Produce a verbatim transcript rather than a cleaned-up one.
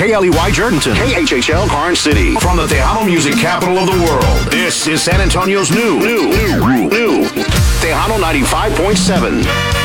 K L E Y Jerdenton, K H H L Karn City. From the Tejano music capital of the world, this is San Antonio's new, new, new, new Tejano ninety-five point seven.